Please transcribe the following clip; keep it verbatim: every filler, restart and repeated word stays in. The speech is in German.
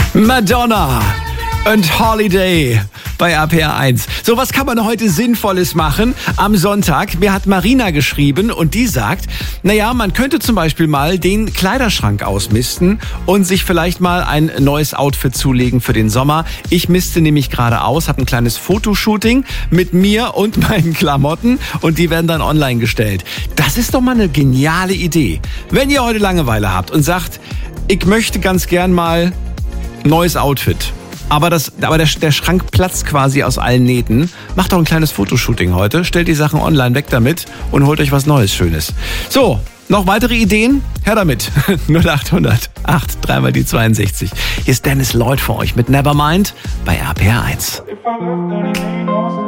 Madonna und Holiday bei R P R eins. So, was kann man heute Sinnvolles machen am Sonntag? Mir hat Marina geschrieben und die sagt, naja, man könnte zum Beispiel mal den Kleiderschrank ausmisten und sich vielleicht mal ein neues Outfit zulegen für den Sommer. Ich misste nämlich gerade aus, habe ein kleines Fotoshooting mit mir und meinen Klamotten und die werden dann online gestellt. Das ist doch mal eine geniale Idee. Wenn ihr heute Langeweile habt und sagt, ich möchte ganz gern mal neues Outfit, aber, das, aber der, der Schrank platzt quasi aus allen Nähten. Macht doch ein kleines Fotoshooting heute, stellt die Sachen online, weg damit und holt euch was Neues, Schönes. So, noch weitere Ideen? Her damit. null acht hundert acht, dreimal die zweiundsechzig. Hier ist Dennis Lloyd für euch mit Nevermind bei R P R eins.